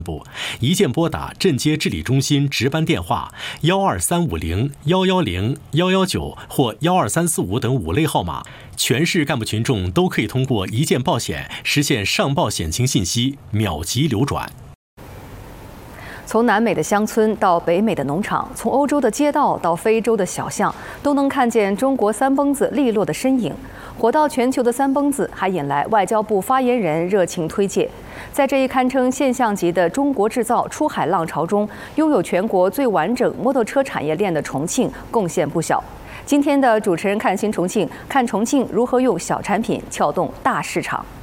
一键拨打镇街治理中心值班电话12350110119或12345等5类号码，全市干部群众都可以通过一键报险实现上报险情信息秒级流转。 从南美的乡村到北美的农场，从欧洲的街道到非洲的小巷，都能看见中国三蹦子利落的身影。火到全球的三蹦子还引来外交部发言人热情推介。在这一堪称现象级的中国制造出海浪潮中，拥有全国最完整摩托车产业链的重庆贡献不小。今天的主持人看新重庆，看重庆如何用小产品撬动大市场。